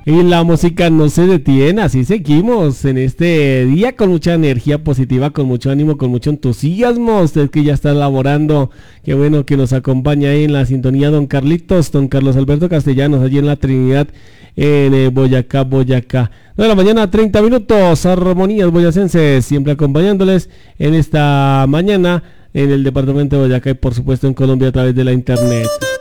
Y la música no se detiene, así seguimos en este día con mucha energía positiva, con mucho ánimo, con mucho entusiasmo. Usted que ya está laborando, qué bueno que nos acompaña ahí en la sintonía don Carlos Alberto Castellanos, allí en la Trinidad, en Boyacá. 9 de la mañana, 30 minutos, Armonías Boyacenses, siempre acompañándoles en esta mañana en el departamento de Boyacá y por supuesto en Colombia a través de la internet.